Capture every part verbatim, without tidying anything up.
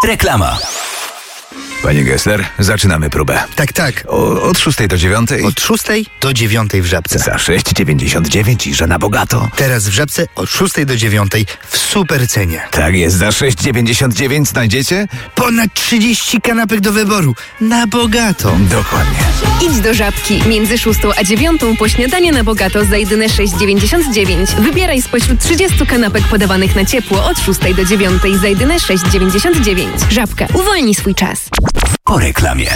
Reklama. Panie Gessler, zaczynamy próbę. Tak, tak. O, od szóstej do dziewiątej? Od szóstej do dziewiątej w Żabce. Za sześć dziewięćdziesiąt dziewięć i że na bogato. Teraz w Żabce od szóstej do dziewiątej w super cenie. Tak jest, za sześć dziewięćdziesiąt dziewięć znajdziecie? Ponad trzydzieści kanapek do wyboru. Na bogato. Dokładnie. Idź do Żabki. Między szóstą a dziewiątą po śniadanie na bogato za jedyne sześć dziewięćdziesiąt dziewięć. Wybieraj spośród trzydziestu kanapek podawanych na ciepło od szóstej do dziewiątej za jedyne sześć dziewięćdziesiąt dziewięć. Żabka. Uwolnij swój czas. Po reklamie.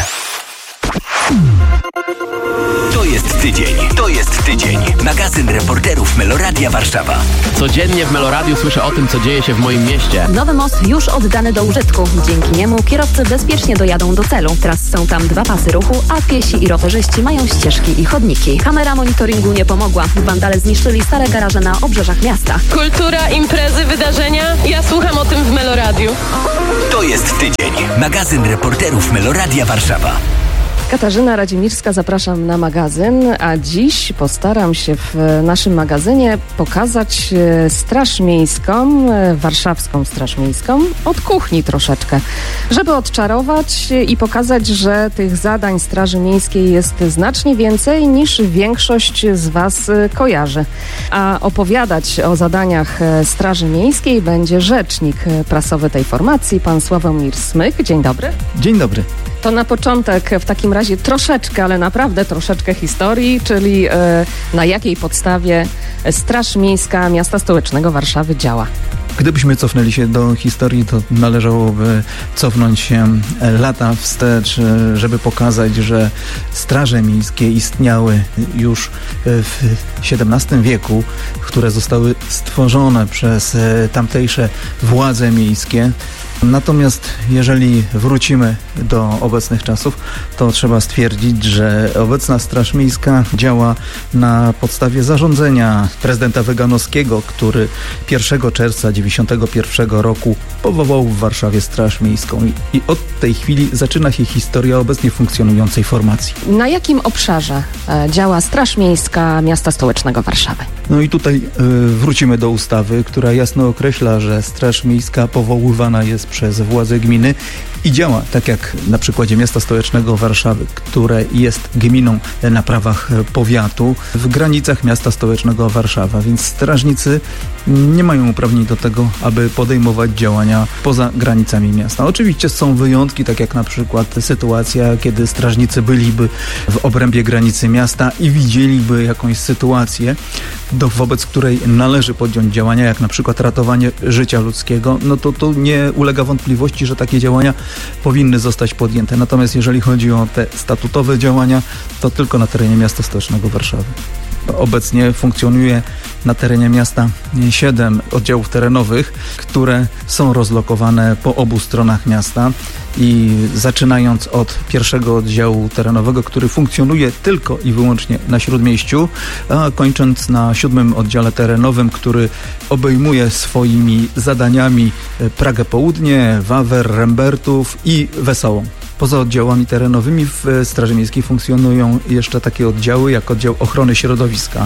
To jest tydzień. To jest tydzień. Magazyn reporterów Meloradia Warszawa. Codziennie w Meloradiu słyszę o tym, co dzieje się w moim mieście. Nowy most już oddany do użytku. Dzięki niemu kierowcy bezpiecznie dojadą do celu. Teraz są tam dwa pasy ruchu, a piesi i rowerzyści mają ścieżki i chodniki. Kamera monitoringu nie pomogła. Wandale zniszczyli stare garaże na obrzeżach miasta. Kultura, imprezy, wydarzenia. Ja słucham o tym w Meloradiu. To jest tydzień. Magazyn reporterów Meloradia Warszawa. Katarzyna Radzimirska, zapraszam na magazyn, a dziś postaram się w naszym magazynie pokazać Straż Miejską, warszawską Straż Miejską, od kuchni troszeczkę, żeby odczarować i pokazać, że tych zadań Straży Miejskiej jest znacznie więcej niż większość z Was kojarzy. A opowiadać o zadaniach Straży Miejskiej będzie rzecznik prasowy tej formacji, pan Sławomir Smyk. Dzień dobry. Dzień dobry. To na początek w takim razie troszeczkę, ale naprawdę troszeczkę historii, czyli e, na jakiej podstawie Straż Miejska Miasta Stołecznego Warszawy działa. Gdybyśmy cofnęli się do historii, to należałoby cofnąć się lata wstecz, żeby pokazać, że straże miejskie istniały już w siedemnastym wieku, które zostały stworzone przez tamtejsze władze miejskie. Natomiast jeżeli wrócimy do obecnych czasów, to trzeba stwierdzić, że obecna Straż Miejska działa na podstawie zarządzenia prezydenta Wyganowskiego, który pierwszego czerwca tysiąc dziewięćset dziewięćdziesiątego pierwszego roku powołał w Warszawie Straż Miejską. I od tej chwili zaczyna się historia obecnie funkcjonującej formacji. Na jakim obszarze działa Straż Miejska Miasta Stołecznego Warszawy? No i tutaj y, wrócimy do ustawy, która jasno określa, że Straż Miejska powoływana jest przez władze gminy i działa tak jak na przykładzie Miasta Stołecznego Warszawy, które jest gminą na prawach powiatu w granicach Miasta Stołecznego Warszawa, więc strażnicy nie mają uprawnień do tego, aby podejmować działania poza granicami miasta. Oczywiście są wyjątki, tak jak na przykład sytuacja, kiedy strażnicy byliby w obrębie granicy miasta i widzieliby jakąś sytuację, do, wobec której należy podjąć działania, jak na przykład ratowanie życia ludzkiego, no to to nie ulega wątpliwości, że takie działania powinny zostać podjęte. Natomiast jeżeli chodzi o te statutowe działania, to tylko na terenie Miasta Stołecznego Warszawy. Obecnie funkcjonuje na terenie miasta siedem oddziałów terenowych, które są rozlokowane po obu stronach miasta i zaczynając od pierwszego oddziału terenowego, który funkcjonuje tylko i wyłącznie na Śródmieściu, a kończąc na siódmym oddziale terenowym, który obejmuje swoimi zadaniami Pragę Południe, Wawer, Rembertów i Wesołą. Poza oddziałami terenowymi w Straży Miejskiej funkcjonują jeszcze takie oddziały jak oddział ochrony środowiska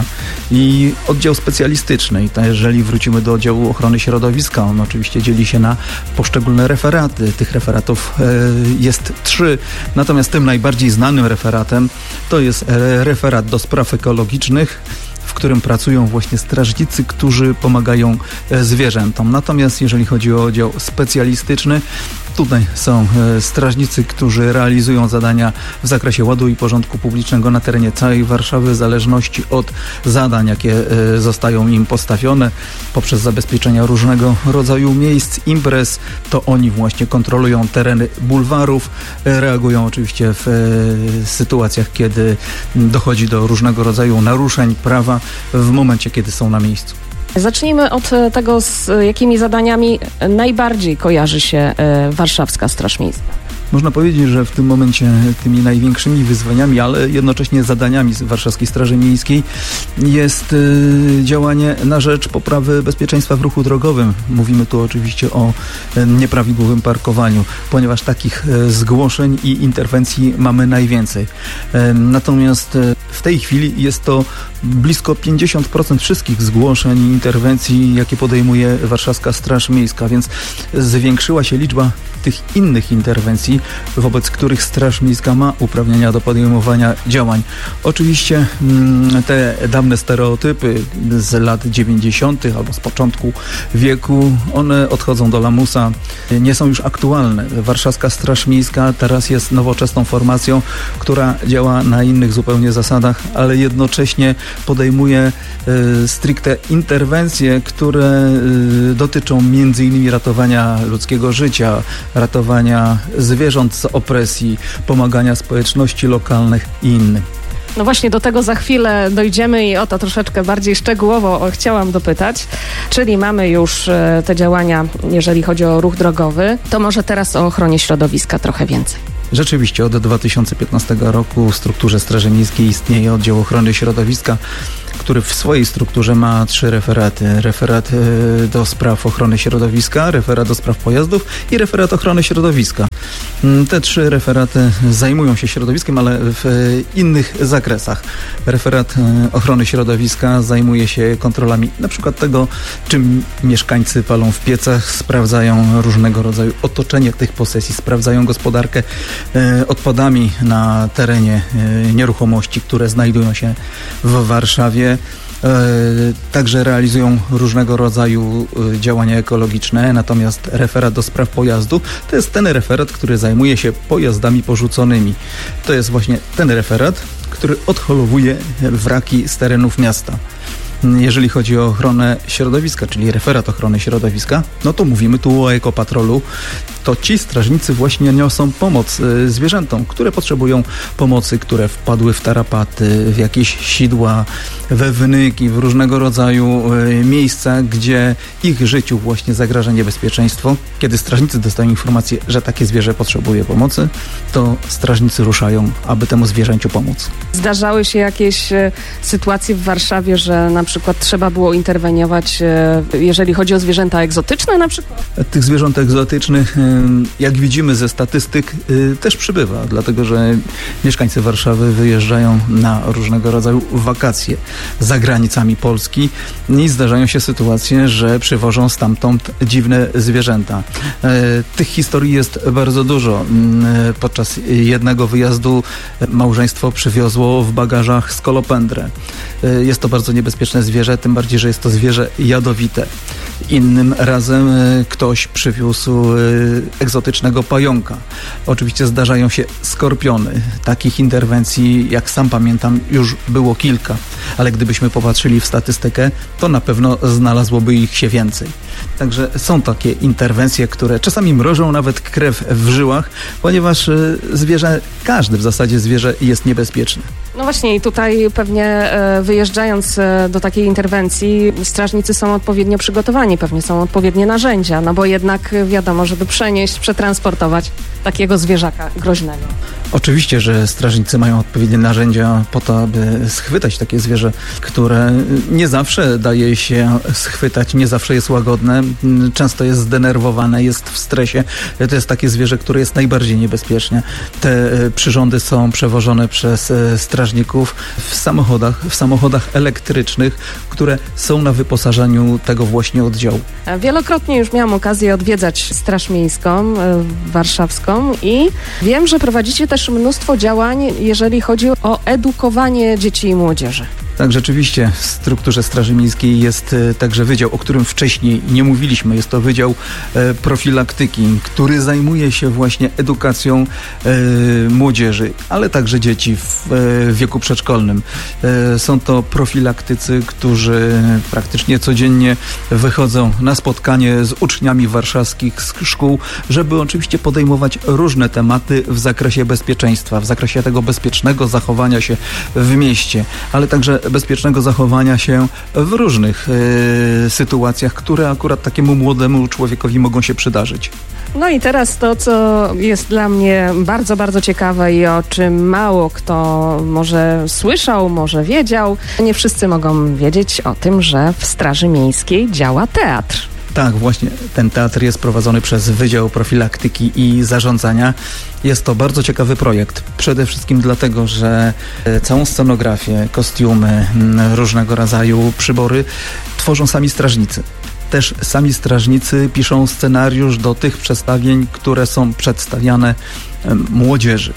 i oddział specjalistyczny. I to jeżeli wrócimy do oddziału ochrony środowiska, on oczywiście dzieli się na poszczególne referaty. Tych referatów e, jest trzy, natomiast tym najbardziej znanym referatem to jest referat do spraw ekologicznych, w którym pracują właśnie strażnicy, którzy pomagają zwierzętom. Natomiast jeżeli chodzi o oddział specjalistyczny, tutaj są strażnicy, którzy realizują zadania w zakresie ładu i porządku publicznego na terenie całej Warszawy w zależności od zadań, jakie zostają im postawione poprzez zabezpieczenia różnego rodzaju miejsc, imprez. To oni właśnie kontrolują tereny bulwarów, reagują oczywiście w sytuacjach, kiedy dochodzi do różnego rodzaju naruszeń prawa w momencie, kiedy są na miejscu. Zacznijmy od tego, z jakimi zadaniami najbardziej kojarzy się warszawska Straż Miejska. Można powiedzieć, że w tym momencie tymi największymi wyzwaniami, ale jednocześnie zadaniami Warszawskiej Straży Miejskiej jest y, działanie na rzecz poprawy bezpieczeństwa w ruchu drogowym. Mówimy tu oczywiście o y, nieprawidłowym parkowaniu, ponieważ takich y, zgłoszeń i interwencji mamy najwięcej. Y, natomiast y, w tej chwili jest to blisko pięćdziesiąt procent wszystkich zgłoszeń i interwencji, jakie podejmuje Warszawska Straż Miejska, więc zwiększyła się liczba tych innych interwencji, wobec których Straż Miejska ma uprawnienia do podejmowania działań. Oczywiście te dawne stereotypy z lat dziewięćdziesiątych albo z początku wieku, one odchodzą do lamusa, nie są już aktualne. Warszawska Straż Miejska teraz jest nowoczesną formacją, która działa na innych zupełnie zasadach, ale jednocześnie podejmuje y, stricte interwencje, które y, dotyczą między innymi ratowania ludzkiego życia, ratowania zwierząt z opresji, pomagania społeczności lokalnych i innym. No właśnie, do tego za chwilę dojdziemy i o to troszeczkę bardziej szczegółowo chciałam dopytać. Czyli mamy już te działania, jeżeli chodzi o ruch drogowy, to może teraz o ochronie środowiska trochę więcej. Rzeczywiście od dwa tysiące piętnastego roku w strukturze Straży Miejskiej istnieje oddział ochrony środowiska, który w swojej strukturze ma trzy referaty. Referat do spraw ochrony środowiska, referat do spraw pojazdów i referat ochrony środowiska. Te trzy referaty zajmują się środowiskiem, ale w innych zakresach. Referat ochrony środowiska zajmuje się kontrolami na przykład tego, czym mieszkańcy palą w piecach, sprawdzają różnego rodzaju otoczenie tych posesji, sprawdzają gospodarkę odpadami na terenie nieruchomości, które znajdują się w Warszawie. Także realizują różnego rodzaju działania ekologiczne, natomiast referat do spraw pojazdu to jest ten referat, który zajmuje się pojazdami porzuconymi. To jest właśnie ten referat, który odholowuje wraki z terenów miasta. Jeżeli chodzi o ochronę środowiska, czyli referat ochrony środowiska, no to mówimy tu o ekopatrolu. To ci strażnicy właśnie niosą pomoc y, zwierzętom, które potrzebują pomocy, które wpadły w tarapaty, w jakieś sidła, we wnyki, w różnego rodzaju y, miejsca, gdzie ich życiu właśnie zagraża niebezpieczeństwo. Kiedy strażnicy dostają informację, że takie zwierzę potrzebuje pomocy, to strażnicy ruszają, aby temu zwierzęciu pomóc. Zdarzały się jakieś y, sytuacje w Warszawie, że na przykład trzeba było interweniować, y, jeżeli chodzi o zwierzęta egzotyczne na przykład? Tych zwierząt egzotycznych, jak widzimy ze statystyk, też przybywa, dlatego że mieszkańcy Warszawy wyjeżdżają na różnego rodzaju wakacje za granicami Polski i zdarzają się sytuacje, że przywożą stamtąd dziwne zwierzęta. Tych historii jest bardzo dużo. Podczas jednego wyjazdu małżeństwo przywiozło w bagażach skolopendrę. Jest to bardzo niebezpieczne zwierzę, tym bardziej, że jest to zwierzę jadowite. Innym razem ktoś przywiózł egzotycznego pająka. Oczywiście zdarzają się skorpiony. Takich interwencji, jak sam pamiętam, już było kilka, ale gdybyśmy popatrzyli w statystykę, to na pewno znalazłoby ich się więcej. Także są takie interwencje, które czasami mrożą nawet krew w żyłach, ponieważ zwierzę, każde w zasadzie zwierzę jest niebezpieczne. No właśnie i tutaj pewnie wyjeżdżając do takiej interwencji strażnicy są odpowiednio przygotowani, pewnie są odpowiednie narzędzia, no bo jednak wiadomo, żeby przenieść, przetransportować takiego zwierzaka groźnego. Oczywiście, że strażnicy mają odpowiednie narzędzia po to, aby schwytać takie zwierzę, które nie zawsze daje się schwytać, nie zawsze jest łagodne, często jest zdenerwowane, jest w stresie. To jest takie zwierzę, które jest najbardziej niebezpieczne. Te przyrządy są przewożone przez strażników w samochodach, w samochodach elektrycznych, które są na wyposażeniu tego właśnie oddziału. Wielokrotnie już miałam okazję odwiedzać Straż Miejską warszawską i wiem, że prowadzicie też mnóstwo działań, jeżeli chodzi o edukowanie dzieci i młodzieży. Tak, rzeczywiście w strukturze Straży Miejskiej jest także wydział, o którym wcześniej nie mówiliśmy. Jest to wydział e, profilaktyki, który zajmuje się właśnie edukacją e, młodzieży, ale także dzieci w e, wieku przedszkolnym. E, są to profilaktycy, którzy praktycznie codziennie wychodzą na spotkanie z uczniami warszawskich szkół, żeby oczywiście podejmować różne tematy w zakresie bezpieczeństwa, w zakresie tego bezpiecznego zachowania się w mieście, ale także bezpiecznego zachowania się w różnych y, sytuacjach, które akurat takiemu młodemu człowiekowi mogą się przydarzyć. No i teraz to, co jest dla mnie bardzo, bardzo ciekawe i o czym mało kto może słyszał, może wiedział. Nie wszyscy mogą wiedzieć o tym, że w Straży Miejskiej działa teatr. Tak, właśnie ten teatr jest prowadzony przez Wydział Profilaktyki i Zarządzania. Jest to bardzo ciekawy projekt. Przede wszystkim dlatego, że całą scenografię, kostiumy, różnego rodzaju przybory tworzą sami strażnicy. też sami strażnicy piszą scenariusz do tych przedstawień, które są przedstawiane młodzieży.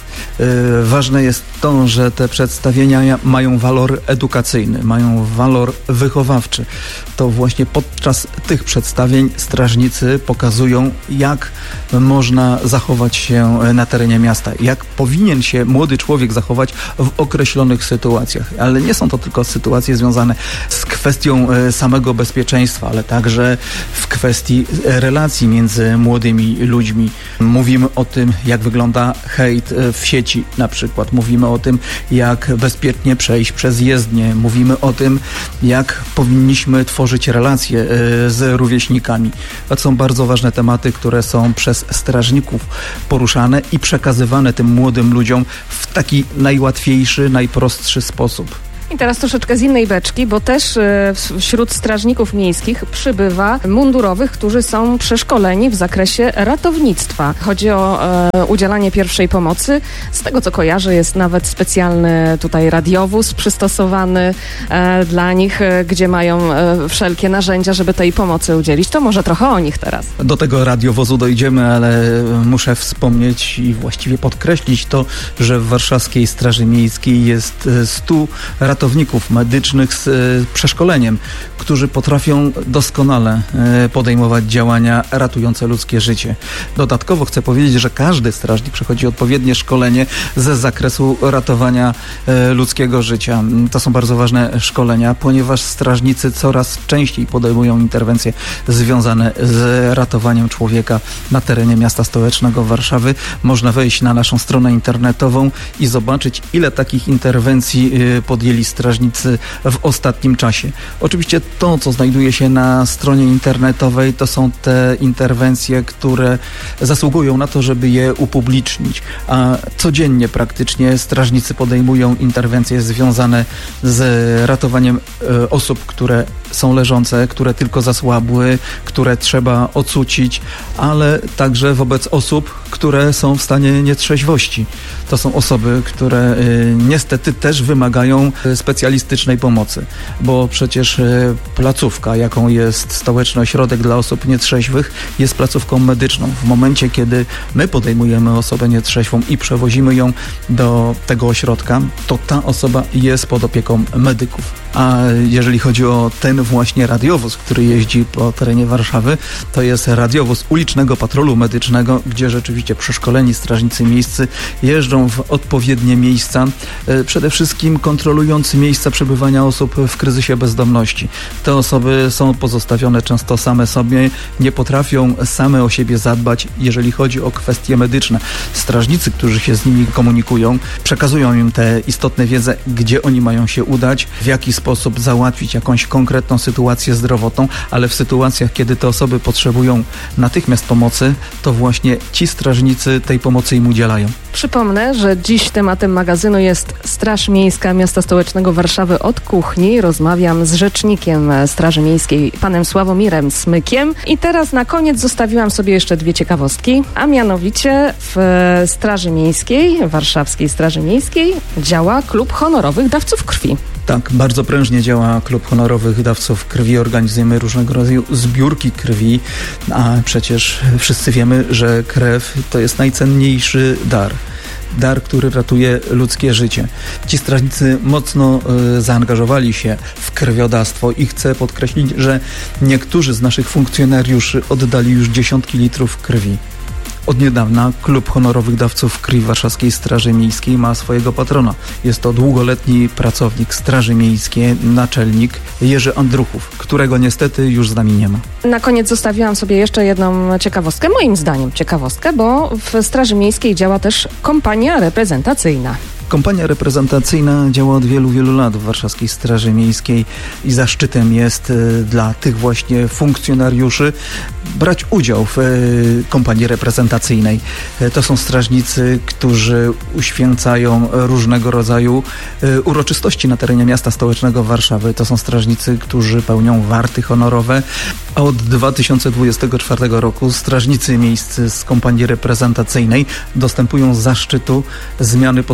Ważne jest to, że te przedstawienia mają walor edukacyjny, mają walor wychowawczy. To właśnie podczas tych przedstawień strażnicy pokazują, jak można zachować się na terenie miasta, jak powinien się młody człowiek zachować w określonych sytuacjach. Ale nie są to tylko sytuacje związane z kwestią samego bezpieczeństwa, ale także w kwestii relacji między młodymi ludźmi. Mówimy o tym, jak wygląda hejt w sieci na przykład. Mówimy o tym, jak bezpiecznie przejść przez jezdnię. Mówimy o tym, jak powinniśmy tworzyć relacje z rówieśnikami. To są bardzo ważne tematy, które są przez strażników poruszane i przekazywane tym młodym ludziom w taki najłatwiejszy, najprostszy sposób. I teraz troszeczkę z innej beczki, bo też e, wśród strażników miejskich przybywa mundurowych, którzy są przeszkoleni w zakresie ratownictwa. Chodzi o e, udzielanie pierwszej pomocy. Z tego, co kojarzę, jest nawet specjalny tutaj radiowóz przystosowany e, dla nich, e, gdzie mają e, wszelkie narzędzia, żeby tej pomocy udzielić. To może trochę o nich teraz. Do tego radiowozu dojdziemy, ale muszę wspomnieć i właściwie podkreślić to, że w warszawskiej Straży Miejskiej jest stu ratowników ratowników medycznych z e, przeszkoleniem, którzy potrafią doskonale e, podejmować działania ratujące ludzkie życie. Dodatkowo chcę powiedzieć, że każdy strażnik przechodzi odpowiednie szkolenie ze zakresu ratowania e, ludzkiego życia. To są bardzo ważne szkolenia, ponieważ strażnicy coraz częściej podejmują interwencje związane z ratowaniem człowieka na terenie miasta stołecznego Warszawy. Można wejść na naszą stronę internetową i zobaczyć, ile takich interwencji e, podjęli strażnicy w ostatnim czasie. Oczywiście to, co znajduje się na stronie internetowej, to są te interwencje, które zasługują na to, żeby je upublicznić. A codziennie praktycznie strażnicy podejmują interwencje związane z ratowaniem e, osób, które są leżące, które tylko zasłabły, które trzeba ocucić, ale także wobec osób, które są w stanie nietrzeźwości. To są osoby, które e, niestety też wymagają specjalistycznej pomocy, bo przecież placówka, jaką jest Stołeczny Ośrodek dla Osób Nietrzeźwych, jest placówką medyczną. W momencie, kiedy my podejmujemy osobę nietrzeźwą i przewozimy ją do tego ośrodka, to ta osoba jest pod opieką medyków. A jeżeli chodzi o ten właśnie radiowóz, który jeździ po terenie Warszawy, to jest radiowóz ulicznego patrolu medycznego, gdzie rzeczywiście przeszkoleni strażnicy miejscy jeżdżą w odpowiednie miejsca, przede wszystkim kontrolujący miejsca przebywania osób w kryzysie bezdomności. Te osoby są pozostawione często same sobie, nie potrafią same o siebie zadbać, jeżeli chodzi o kwestie medyczne. Strażnicy, którzy się z nimi komunikują, przekazują im tę istotną wiedzę, gdzie oni mają się udać, w jaki sposób załatwić jakąś konkretną sytuację zdrowotną, ale w sytuacjach, kiedy te osoby potrzebują natychmiast pomocy, to właśnie ci strażnicy tej pomocy im udzielają. Przypomnę, że dziś tematem magazynu jest Straż Miejska Miasta Stołecznego Warszawy od kuchni. Rozmawiam z rzecznikiem Straży Miejskiej, panem Sławomirem Smykiem. I teraz na koniec zostawiłam sobie jeszcze dwie ciekawostki, a mianowicie w Straży Miejskiej, Warszawskiej Straży Miejskiej działa Klub Honorowych Dawców Krwi. Tak, bardzo prężnie działa Klub Honorowych Dawców Krwi. Organizujemy różnego rodzaju zbiórki krwi, a przecież wszyscy wiemy, że krew to jest najcenniejszy dar. Dar, który ratuje ludzkie życie. Ci strażnicy mocno y, zaangażowali się w krwiodawstwo i chcę podkreślić, że niektórzy z naszych funkcjonariuszy oddali już dziesiątki litrów krwi. Od niedawna Klub Honorowych Dawców Krwi Warszawskiej Straży Miejskiej ma swojego patrona. Jest to długoletni pracownik Straży Miejskiej, naczelnik Jerzy Andruchów, którego niestety już z nami nie ma. Na koniec zostawiłam sobie jeszcze jedną ciekawostkę, moim zdaniem ciekawostkę, bo w Straży Miejskiej działa też kompania reprezentacyjna. Kompania reprezentacyjna działa od wielu, wielu lat w Warszawskiej Straży Miejskiej i zaszczytem jest y, dla tych właśnie funkcjonariuszy brać udział w y, kompanii reprezentacyjnej. Y, to są strażnicy, którzy uświęcają różnego rodzaju y, uroczystości na terenie miasta stołecznego Warszawy. To są strażnicy, którzy pełnią warty honorowe, a od dwa tysiące dwudziestego czwartego roku strażnicy miejscy z kompanii reprezentacyjnej dostępują zaszczytu zmiany posterunku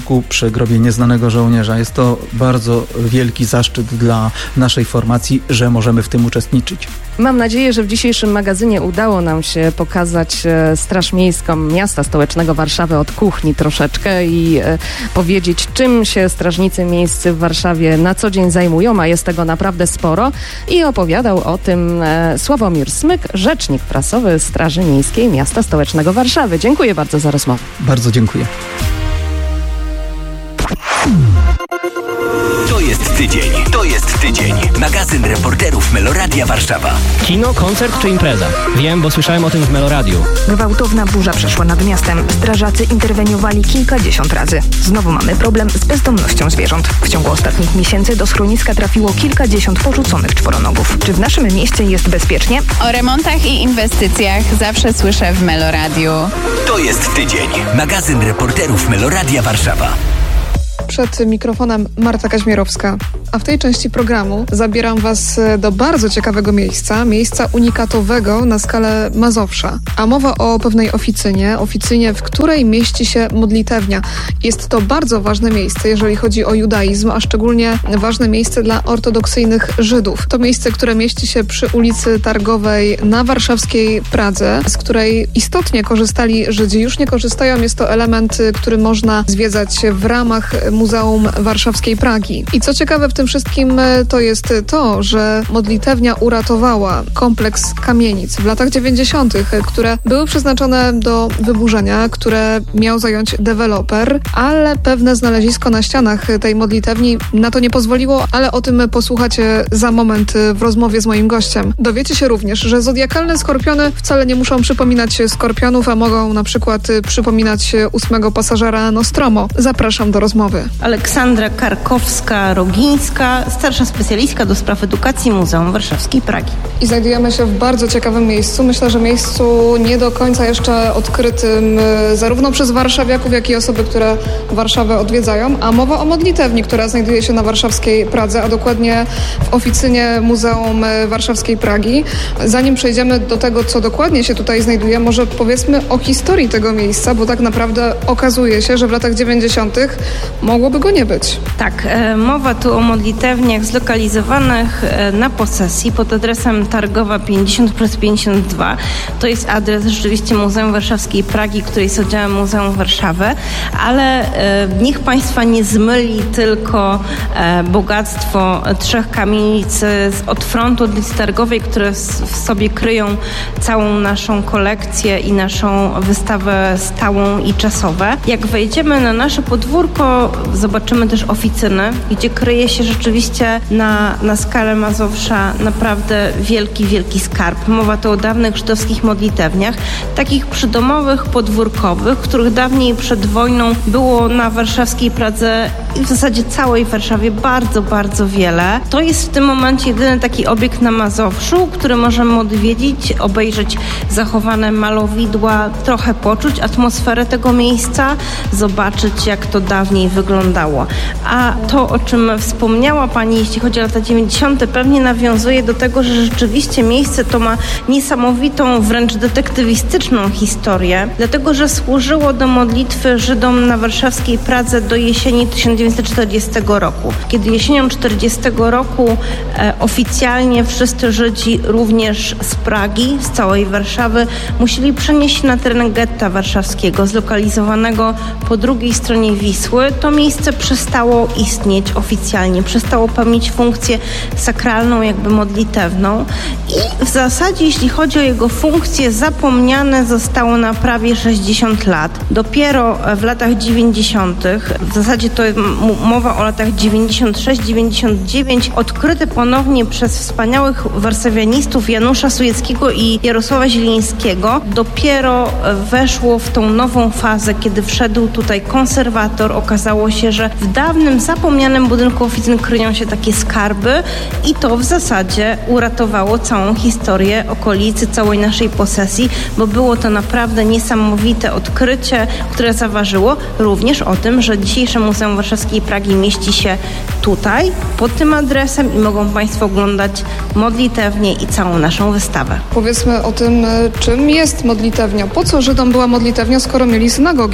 roku przy grobie nieznanego żołnierza. Jest to bardzo wielki zaszczyt dla naszej formacji, że możemy w tym uczestniczyć. Mam nadzieję, że w dzisiejszym magazynie udało nam się pokazać e, Straż Miejską miasta stołecznego Warszawy od kuchni troszeczkę i e, powiedzieć, czym się strażnicy miejscy w Warszawie na co dzień zajmują, a jest tego naprawdę sporo. I opowiadał o tym e, Sławomir Smyk, rzecznik prasowy Straży Miejskiej miasta stołecznego Warszawy. Dziękuję bardzo za rozmowę. Bardzo dziękuję. To jest tydzień. To jest tydzień. Magazyn reporterów Meloradia Warszawa. Kino, koncert czy impreza? Wiem, bo słyszałem o tym w Meloradiu. Gwałtowna burza przeszła nad miastem. Strażacy interweniowali kilkadziesiąt razy. Znowu mamy problem z bezdomnością zwierząt. W ciągu ostatnich miesięcy do schroniska trafiło kilkadziesiąt porzuconych czworonogów. Czy w naszym mieście jest bezpiecznie? O remontach i inwestycjach zawsze słyszę w Meloradiu. To jest tydzień. Magazyn reporterów Meloradia Warszawa. Przed mikrofonem Marta Kaźmierowska, a w tej części programu zabieram Was do bardzo ciekawego miejsca, miejsca unikatowego na skalę Mazowsza. A mowa o pewnej oficynie, oficynie, w której mieści się modlitewnia. Jest to bardzo ważne miejsce, jeżeli chodzi o judaizm, a szczególnie ważne miejsce dla ortodoksyjnych Żydów. To miejsce, które mieści się przy ulicy Targowej na warszawskiej Pradze, z której istotnie korzystali Żydzi. Już nie korzystają, jest to element, który można zwiedzać w ramach Muzeum Warszawskiej Pragi. I co ciekawe w tym wszystkim to jest to, że modlitewnia uratowała kompleks kamienic w latach dziewięćdziesiątych, które były przeznaczone do wyburzenia, które miał zająć deweloper, ale pewne znalezisko na ścianach tej modlitewni na to nie pozwoliło, ale o tym posłuchacie za moment w rozmowie z moim gościem. Dowiecie się również, że zodiakalne skorpiony wcale nie muszą przypominać skorpionów, a mogą na przykład przypominać ósmego pasażera Nostromo. Zapraszam do rozmowy. Aleksandra Karkowska-Rogińska, starsza specjalistka do spraw edukacji Muzeum Warszawskiej Pragi. I znajdujemy się w bardzo ciekawym miejscu. Myślę, że miejscu nie do końca jeszcze odkrytym zarówno przez warszawiaków, jak i osoby, które Warszawę odwiedzają. A mowa o modlitewni, która znajduje się na warszawskiej Pradze, a dokładnie w oficynie Muzeum Warszawskiej Pragi. Zanim przejdziemy do tego, co dokładnie się tutaj znajduje, może powiedzmy o historii tego miejsca, bo tak naprawdę okazuje się, że w latach dziewięćdziesiątych mogłoby go nie być. Tak, e, mowa tu o modlitewniach zlokalizowanych e, na posesji pod adresem Targowa pięćdziesiąt przez pięćdziesiąt dwa. To jest adres rzeczywiście Muzeum Warszawskiej Pragi, który jest oddziałem Muzeum Warszawy, ale e, niech Państwa nie zmyli tylko e, bogactwo trzech kamienic od frontu ulicy Targowej, które w sobie kryją całą naszą kolekcję i naszą wystawę stałą i czasową. Jak wejdziemy na nasze podwórko, zobaczymy też oficyny, gdzie kryje się rzeczywiście na, na skalę Mazowsza naprawdę wielki, wielki skarb. Mowa tu o dawnych żydowskich modlitewniach, takich przydomowych, podwórkowych, których dawniej przed wojną było na warszawskiej Pradze i w zasadzie całej Warszawie bardzo, bardzo wiele. To jest w tym momencie jedyny taki obiekt na Mazowszu, który możemy odwiedzić, obejrzeć zachowane malowidła, trochę poczuć atmosferę tego miejsca, zobaczyć, jak to dawniej wyglądało. A to, o czym wspomniała Pani, jeśli chodzi o lata dziewięćdziesiąte, pewnie nawiązuje do tego, że rzeczywiście miejsce to ma niesamowitą, wręcz detektywistyczną historię, dlatego, że służyło do modlitwy Żydom na warszawskiej Pradze do jesieni tysiąc dziewięćset czterdziestego roku. Kiedy jesienią czterdziestego roku e, oficjalnie wszyscy Żydzi, również z Pragi, z całej Warszawy, musieli przenieść się na teren getta warszawskiego, zlokalizowanego po drugiej stronie Wisły. To miejsce przestało istnieć oficjalnie, przestało pełnić funkcję sakralną, jakby modlitewną i w zasadzie, jeśli chodzi o jego funkcję, zapomniane zostało na prawie sześćdziesiąt lat. Dopiero w latach dziewięćdziesiątych, w zasadzie to mowa o latach dziewięćdziesiąt sześć dziewięćdziesiąt dziewięć, odkryte ponownie przez wspaniałych warszawianistów Janusza Sujeckiego i Jarosława Zielińskiego, dopiero weszło w tą nową fazę, kiedy wszedł tutaj konserwator. Okazało się, że w dawnym, zapomnianym budynku oficyn kryją się takie skarby i to w zasadzie uratowało całą historię okolicy, całej naszej posesji, bo było to naprawdę niesamowite odkrycie, które zaważyło również o tym, że dzisiejsze Muzeum Warszawskiej Pragi mieści się tutaj, pod tym adresem i mogą Państwo oglądać modlitewnię i całą naszą wystawę. Powiedzmy o tym, czym jest modlitewnia. Po co Żydom była modlitewnia, skoro mieli synagogi? Tak,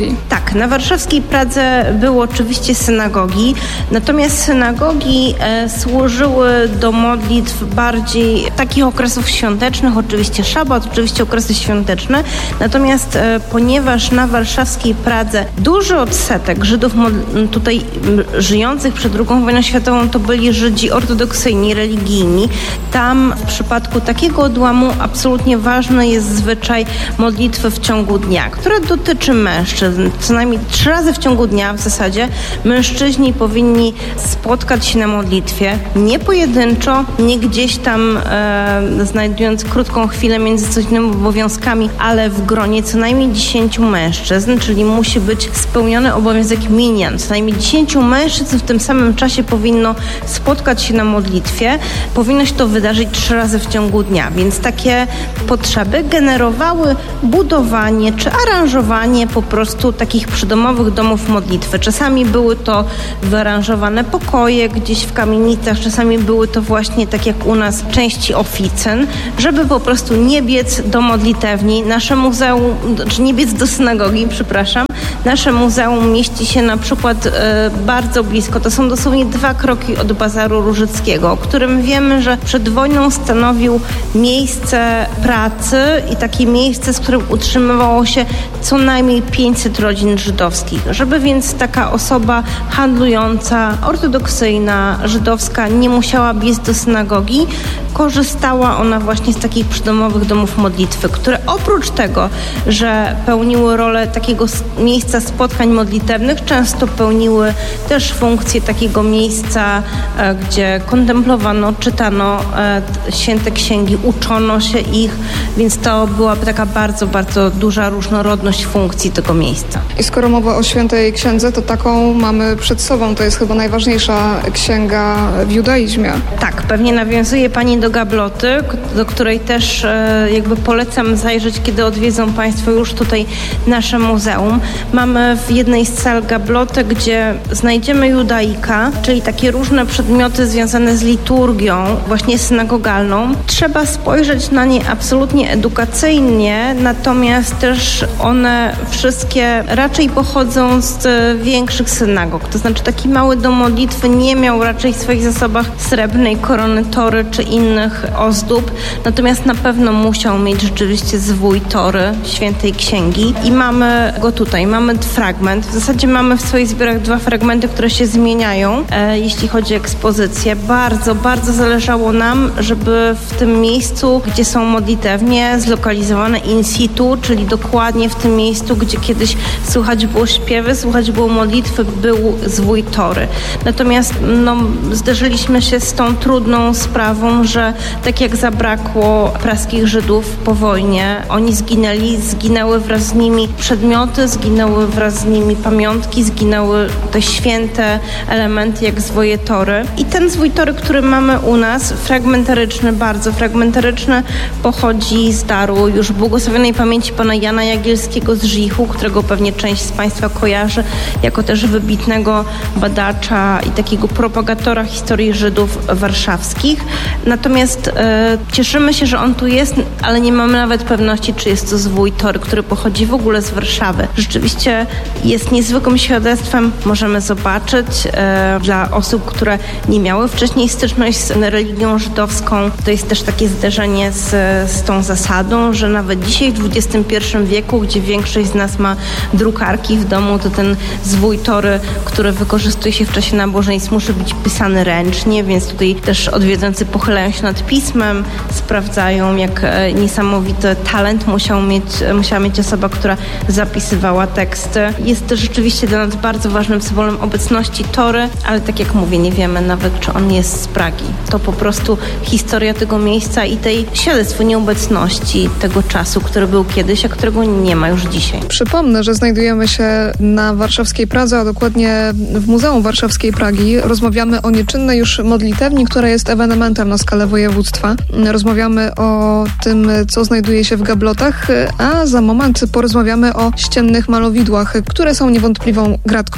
Tak, na warszawskiej Pradze były oczywiście synagogi, natomiast synagogi e, służyły do modlitw bardziej takich okresów świątecznych, oczywiście szabat, oczywiście okresy świąteczne, natomiast e, ponieważ na warszawskiej Pradze duży odsetek Żydów tutaj żyjących przed drugą wojną światową to byli Żydzi ortodoksyjni, religijni, tam w przypadku takiego odłamu absolutnie ważny jest zwyczaj modlitwy w ciągu dnia, która dotyczy mężczyzn. Co najmniej trzy razy w ciągu dnia w zasadzie mężczyźni powinni spotkać się na modlitwie, nie pojedynczo, nie gdzieś tam e, znajdując krótką chwilę między codziennymi obowiązkami, ale w gronie co najmniej dziesięciu mężczyzn, czyli musi być spełniony obowiązek minyan. Co najmniej dziesięciu mężczyzn w tym samym czasie powinno spotkać się na modlitwie. Powinno się to wydarzyć trzy razy w ciągu dnia, więc takie potrzeby generowały budowanie czy aranżowanie po prostu takich przydomowych domów modlitwy. Czasami były to wyaranżowane pokoje gdzieś w kamienicach, czasami były to właśnie, tak jak u nas, części oficyn, żeby po prostu nie biec do modlitewni. Nasze muzeum, czy nie biec do synagogi, przepraszam. Nasze muzeum mieści się na przykład e, bardzo blisko, to są dosłownie dwa kroki od Bazaru Różyckiego, o którym wiemy, że przed wojną stanowił miejsce pracy i takie miejsce, z którym utrzymywało się co najmniej pięćset rodzin żydowskich. Żeby więc taka osoba handlująca, ortodoksyjna, żydowska nie musiała biec do synagogi, korzystała ona właśnie z takich przydomowych domów modlitwy, które oprócz tego, że pełniły rolę takiego miejsca spotkań modlitewnych, często pełniły też funkcję takiego miejsca, e, gdzie kontemplowano, czytano e, święte księgi, uczono się ich, więc to byłaby taka bardzo, bardzo duża różnorodność funkcji tego miejsca. I skoro mowa o świętej księdze, to taką mamy przed sobą. To jest chyba najważniejsza księga w judaizmie. Tak, pewnie nawiązuje Pani do gabloty, do której też e, jakby polecam zajrzeć, kiedy odwiedzą Państwo już tutaj nasze muzeum. Mamy w jednej z sal gablotę, gdzie znajdziemy judaika, czyli takie różne przedmioty związane z liturgią, właśnie synagogalną. Trzeba spojrzeć na nie absolutnie edukacyjnie, natomiast też one wszystkie raczej pochodzą z większych synagog. To znaczy taki mały dom modlitwy nie miał raczej w swoich zasobach srebrnej korony tory czy innych ozdób, natomiast na pewno musiał mieć rzeczywiście zwój tory świętej księgi i mamy go tutaj. Mamy fragment. W zasadzie mamy w swoich zbiorach dwa fragmenty, które się zmieniają, e, jeśli chodzi o ekspozycję. Bardzo, bardzo zależało nam, żeby w tym miejscu, gdzie są modlitewnie, zlokalizowane in situ, czyli dokładnie w tym miejscu, gdzie kiedyś słychać było śpiewy, słychać było modlitwy, był zwój tory. Natomiast no, zderzyliśmy się z tą trudną sprawą, że tak jak zabrakło praskich Żydów po wojnie, oni zginęli, zginęły wraz z nimi przedmioty, zginęły wraz z nimi pamiątki, zginęły te święte elementy jak zwoje tory. I ten zwój tory, który mamy u nas, fragmentaryczny, bardzo fragmentaryczny, pochodzi z daru już błogosławionej pamięci pana Jana Jagielskiego z Żichu, którego pewnie część z Państwa kojarzy jako też wybitnego badacza i takiego propagatora historii Żydów warszawskich. Natomiast e, cieszymy się, że on tu jest, ale nie mamy nawet pewności, czy jest to zwój tory, który pochodzi w ogóle z Warszawy. Rzeczywiście jest niezwykłym świadectwem, możemy zobaczyć e, dla osób, które nie miały wcześniej styczność z religią żydowską. To jest też takie zderzenie z, z tą zasadą, że nawet dzisiaj w dwudziestym pierwszym wieku, gdzie większość z nas ma drukarki w domu, to ten zwój tory, który wykorzystuje się w czasie nabożeństw, musi być pisany ręcznie, więc tutaj też odwiedzający pochylają się nad pismem, sprawdzają, jak e, niesamowity talent musiał mieć, musiała mieć osoba, która zapisywała teksty. Jest to rzeczywiście dla nas bardzo ważnym symbolem obecności tory, ale tak jak mówię, nie wiemy nawet, czy on jest z Pragi. To po prostu historia tego miejsca i tej świadectwo nieobecności tego czasu, który był kiedyś, a którego nie ma już dzisiaj. Przypomnę, że znajdujemy się na warszawskiej Pradze, a dokładnie w Muzeum Warszawskiej Pragi. Rozmawiamy o nieczynnej już modlitewni, która jest ewenementem na skalę województwa. Rozmawiamy o tym, co znajduje się w gablotach, a za moment porozmawiamy o ściennych malowidłach, które są niewątpliwą gratką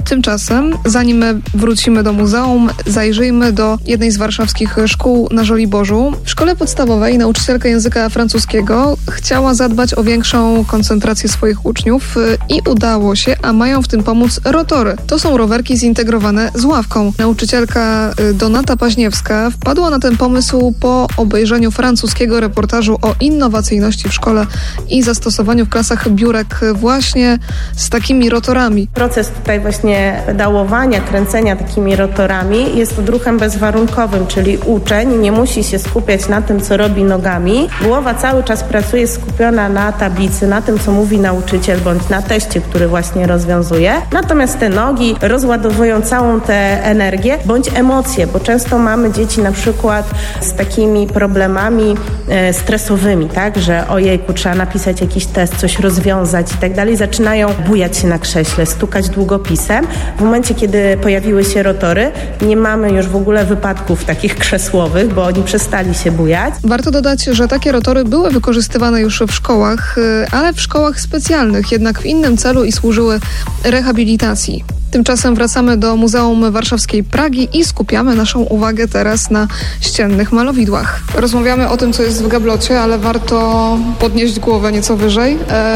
Tymczasem, zanim wrócimy do muzeum, zajrzyjmy do jednej z warszawskich szkół na Żoliborzu. W szkole podstawowej nauczycielka języka francuskiego chciała zadbać o większą koncentrację swoich uczniów i udało się, a mają w tym pomóc rotory. To są rowerki zintegrowane z ławką. Nauczycielka Donata Paźniewska wpadła na ten pomysł po obejrzeniu francuskiego reportażu o innowacyjności w szkole i zastosowaniu w klasach biurek właśnie z takimi rotorami. Proces tutaj właśnie pedałowania, kręcenia takimi rotorami jest odruchem bezwarunkowym, czyli uczeń nie musi się skupiać na tym, co robi nogami. Głowa cały czas pracuje skupiona na tablicy, na tym, co mówi nauczyciel, bądź na teście, który właśnie rozwiązuje. Natomiast te nogi rozładowują całą tę energię, bądź emocje, bo często mamy dzieci na przykład z takimi problemami e, stresowymi, tak, że ojejku, trzeba napisać jakiś test, coś rozwiązać i tak dalej. Zaczynają bujać się na krześle, stukać długopisem. W momencie, kiedy pojawiły się rotory, nie mamy już w ogóle wypadków takich krzesłowych, bo oni przestali się bujać. Warto dodać, że takie rotory były wykorzystywane już w szkołach, ale w szkołach specjalnych, jednak w innym celu i służyły rehabilitacji. Tymczasem wracamy do Muzeum Warszawskiej Pragi i skupiamy naszą uwagę teraz na ściennych malowidłach. Rozmawiamy o tym, co jest w gablocie, ale warto podnieść głowę nieco wyżej,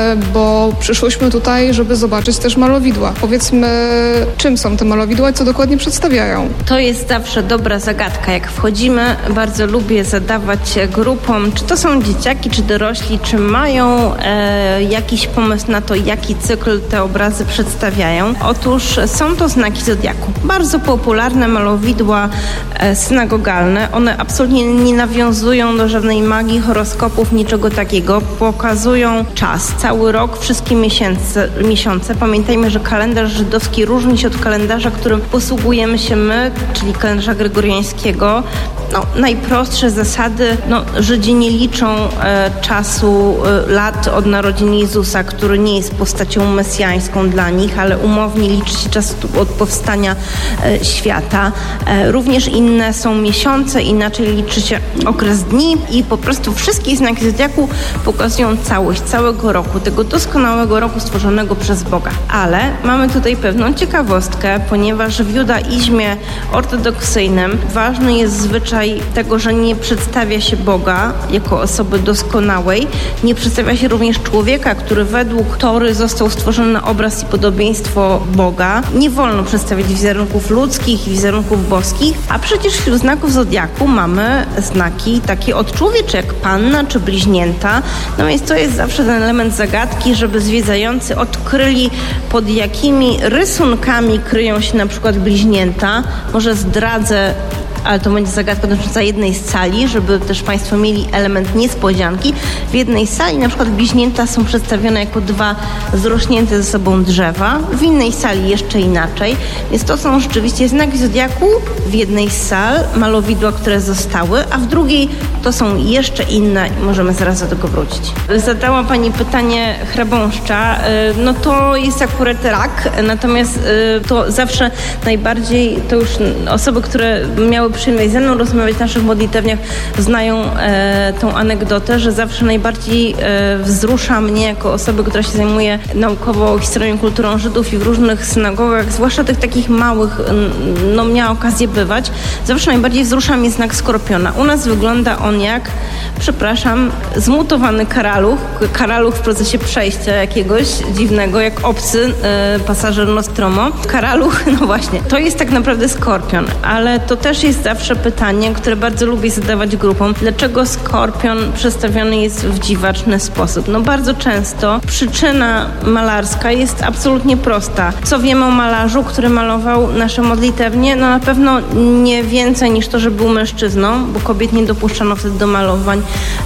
bo przyszłyśmy tutaj, żeby zobaczyć też malowidła. Powiedzmy, czym są te malowidła i co dokładnie przedstawiają? To jest zawsze dobra zagadka. Jak wchodzimy, bardzo lubię zadawać grupom, czy to są dzieciaki, czy dorośli, czy mają e, jakiś pomysł na to, jaki cykl te obrazy przedstawiają. Otóż są to znaki zodiaku. Bardzo popularne malowidła e, synagogalne. One absolutnie nie nawiązują do żadnej magii, horoskopów, niczego takiego. Pokazują czas, cały rok, wszystkie miesiące. miesiące. Pamiętajmy, że kalendarz żydowski różni się od kalendarza, którym posługujemy się my, czyli kalendarza gregoriańskiego. No, najprostsze zasady, no, Żydzi nie liczą e, czasu, e, lat od narodzin Jezusa, który nie jest postacią mesjańską dla nich, ale umownie liczy się czas od powstania e, świata. E, również inne są miesiące, inaczej liczy się okres dni i po prostu wszystkie znaki zodiaku pokazują całość całego roku, tego doskonałego roku stworzonego przez Boga. Ale mamy tutaj pewną ciekawostkę, ponieważ w judaizmie ortodoksyjnym ważny jest zwyczaj tego, że nie przedstawia się Boga jako osoby doskonałej, nie przedstawia się również człowieka, który według Tory został stworzony na obraz i podobieństwo Boga. Nie wolno przedstawiać wizerunków ludzkich i wizerunków boskich, a przecież wśród znaków zodiaku mamy znaki takie odczłowiecze, jak panna czy bliźnięta. No więc to jest zawsze ten element zagadki, żeby zwiedzający odkryli, pod jakimi rysunkami kryją się na przykład bliźnięta. Może zdradzę, ale to będzie zagadka dotycząca jednej z sali, żeby też Państwo mieli element niespodzianki. W jednej sali na przykład bliźnięta są przedstawione jako dwa zrośnięte ze sobą drzewa, w innej sali jeszcze inaczej. Więc to są rzeczywiście znaki zodiaku w jednej z sal, malowidła, które zostały, a w drugiej to są jeszcze inne i możemy zaraz do tego wrócić. Zadała Pani pytanie chrabąszcza. No to jest akurat rak, natomiast to zawsze najbardziej, to już osoby, które miały przyjemność ze mną rozmawiać w naszych modlitewniach, znają e, tą anegdotę, że zawsze najbardziej e, wzrusza mnie jako osoby, która się zajmuje naukowo historią i kulturą Żydów i w różnych synagogach, zwłaszcza tych takich małych, no miała okazję bywać, zawsze najbardziej wzrusza mnie znak skorpiona. U nas wygląda on jak, przepraszam, zmutowany karaluch, karaluch w procesie przejścia jakiegoś dziwnego, jak obcy e, pasażer Nostromo. Karaluch, no właśnie, to jest tak naprawdę skorpion, ale to też jest zawsze pytanie, które bardzo lubię zadawać grupom. Dlaczego skorpion przedstawiony jest w dziwaczny sposób? No bardzo często przyczyna malarska jest absolutnie prosta. Co wiemy o malarzu, który malował nasze modlitewnie? No na pewno nie więcej niż to, że był mężczyzną, bo kobiet nie dopuszczano wtedy do malowań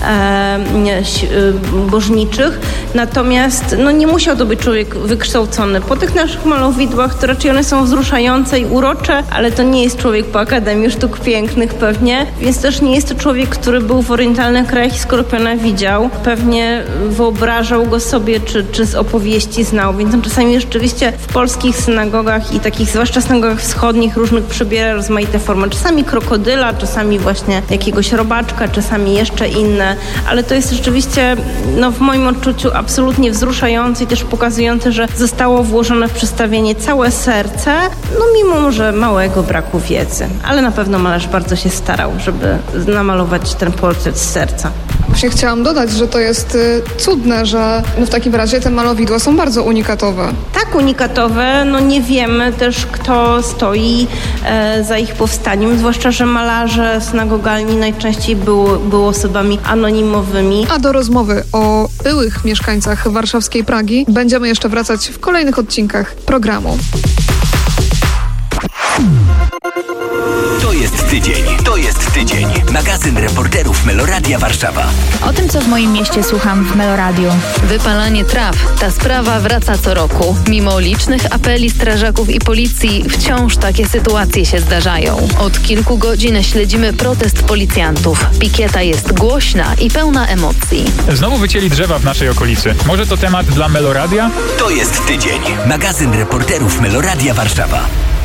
e, bożniczych. Natomiast no nie musiał to być człowiek wykształcony. Po tych naszych malowidłach to raczej one są wzruszające i urocze, ale to nie jest człowiek po Akademii Sztuk sztuk pięknych pewnie, więc też nie jest to człowiek, który był w orientalnych krajach i Skorpiona widział. Pewnie wyobrażał go sobie, czy, czy z opowieści znał, więc on czasami rzeczywiście w polskich synagogach i takich, zwłaszcza synagogach wschodnich, różnych przybiera rozmaite formy. Czasami krokodyla, czasami właśnie jakiegoś robaczka, czasami jeszcze inne, ale to jest rzeczywiście, no w moim odczuciu absolutnie wzruszające i też pokazujące, że zostało włożone w przedstawienie całe serce, no mimo, że małego braku wiedzy, ale na pewno malarz bardzo się starał, żeby namalować ten portret z serca. Właśnie chciałam dodać, że to jest y, cudne, że no w takim razie te malowidła są bardzo unikatowe. Tak, unikatowe. No nie wiemy też, kto stoi e, za ich powstaniem, zwłaszcza, że malarze synagogalni najczęściej były, były osobami anonimowymi. A do rozmowy o byłych mieszkańcach warszawskiej Pragi będziemy jeszcze wracać w kolejnych odcinkach programu. To jest tydzień. To jest tydzień. Magazyn reporterów Meloradia Warszawa. O tym, co w moim mieście słucham w Meloradiu. Wypalanie traw. Ta sprawa wraca co roku. Mimo licznych apeli strażaków i policji, wciąż takie sytuacje się zdarzają. Od kilku godzin śledzimy protest policjantów. Pikieta jest głośna i pełna emocji. Znowu wycięli drzewa w naszej okolicy. Może to temat dla Meloradia? To jest tydzień. Magazyn reporterów Meloradia Warszawa.